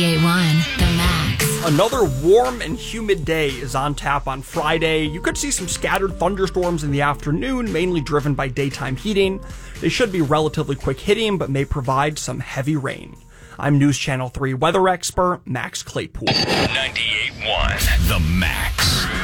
98.1, The Max. Another warm and humid day is on tap on Friday. You could see some scattered thunderstorms in the afternoon, mainly driven by daytime heating. They should be relatively quick hitting, but may provide some heavy rain. I'm News Channel 3 weather expert Max Claypool. 98.1, The Max.